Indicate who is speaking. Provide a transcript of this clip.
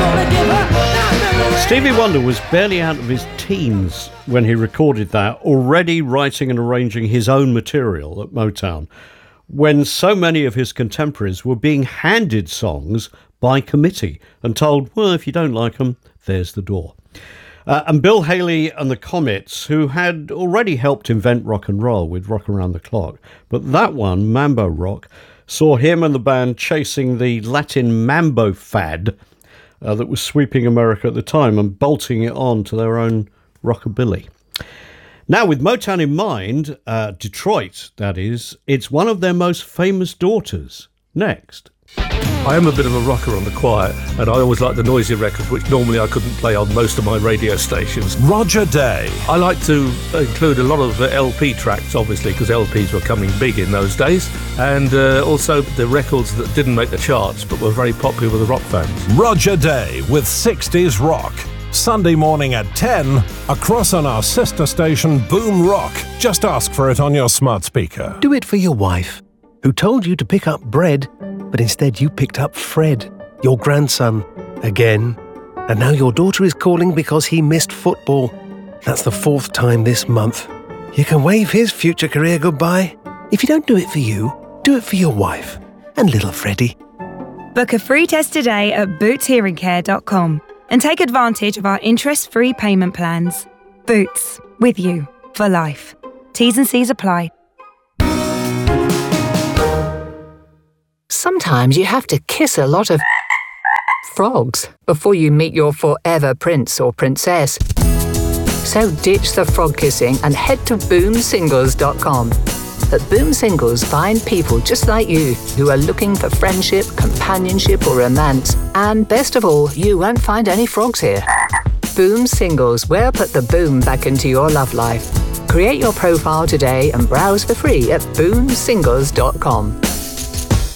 Speaker 1: Stevie Wonder was barely out of his teens when he recorded that, already writing and arranging his own material at Motown, when so many of his contemporaries were being handed songs by committee and told, well, if you don't like them, there's the door. And Bill Haley and the Comets, who had already helped invent rock and roll with Rock Around the Clock, but that one, Mambo Rock, saw him and the band chasing the Latin mambo fad that was sweeping America at the time and bolting it on to their own rockabilly. Now, with Motown in mind, Detroit, that is, it's one of their most famous daughters. Next.
Speaker 2: I am a bit of a rocker on the quiet, and I always like the noisy records, which normally I couldn't play on most of my radio stations.
Speaker 3: Roger Day.
Speaker 2: I like to include a lot of LP tracks, obviously, because LPs were coming big in those days, and also the records that didn't make the charts but were very popular with the rock fans.
Speaker 3: Roger Day with 60s Rock. Sunday morning at 10, across on our sister station Boom Rock. Just ask for it on your smart speaker.
Speaker 4: Do it for your wife, who told you to pick up bread, but instead you picked up Fred, your grandson, again. And now your daughter is calling because he missed football. That's the 4th time this month. You can wave his future career goodbye. If you don't do it for you, do it for your wife and little Freddie.
Speaker 5: Book a free test today at bootshearingcare.com and take advantage of our interest-free payment plans. Boots, with you for life. T's and C's apply.
Speaker 6: Sometimes you have to kiss a lot of frogs before you meet your forever prince or princess. So ditch the frog kissing and head to boomsingles.com. At Boom Singles, find people just like you who are looking for friendship, companionship or romance. And best of all, you won't find any frogs here. Boom Singles, where put the boom back into your love life. Create your profile today and browse for free at boomsingles.com.